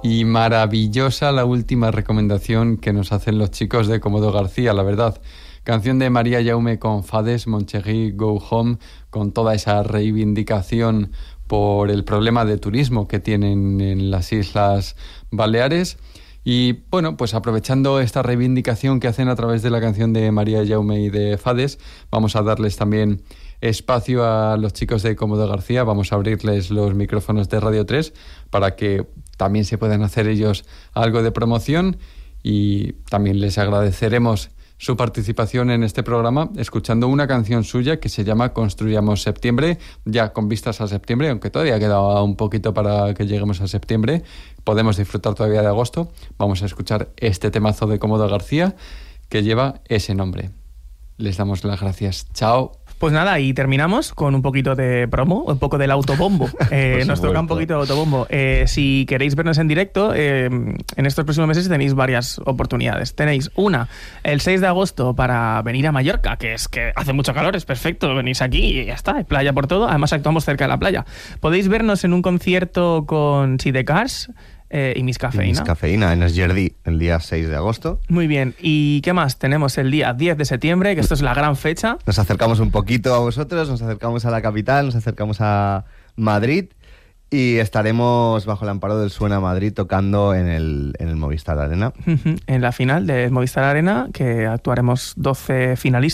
Y maravillosa la última recomendación que nos hacen los chicos de Cómodo García, la verdad. Canción de María Jaume con Fades, Mon Chéri, Go Home, con toda esa reivindicación por el problema de turismo que tienen en las Islas Baleares. Y bueno, pues aprovechando esta reivindicación que hacen a través de la canción de María Jaume y de Fades, vamos a darles también espacio a los chicos de Cómodo García. Vamos a abrirles los micrófonos de Radio 3 para que también se puedan hacer ellos algo de promoción, y también les agradeceremos su participación en este programa escuchando una canción suya que se llama Construyamos Septiembre, ya con vistas a septiembre, aunque todavía queda un poquito para que lleguemos a septiembre. Podemos disfrutar todavía de agosto. Vamos a escuchar este temazo de Cómodo García que lleva ese nombre. Les damos las gracias. Chao. Pues nada, y terminamos con un poquito de promo, un poco del autobombo. Nos toca un poquito de autobombo. Si queréis vernos en directo, en estos próximos meses tenéis varias oportunidades. Tenéis una, el 6 de agosto para venir a Mallorca, que es que hace mucho calor, es perfecto, venís aquí y ya está, hay playa por todo. Además actuamos cerca de la playa. Podéis vernos en un concierto con Sidecars y Miss Cafeína. Miss Cafeína en Esjerdí, el día 6 de agosto. Muy bien. ¿Y qué más? Tenemos el día 10 de septiembre, que esto es la gran fecha. Nos acercamos un poquito a vosotros, nos acercamos a la capital, nos acercamos a Madrid y estaremos bajo el amparo del Suena Madrid tocando en el Movistar Arena. En la final del Movistar Arena, que actuaremos 12 finalistas.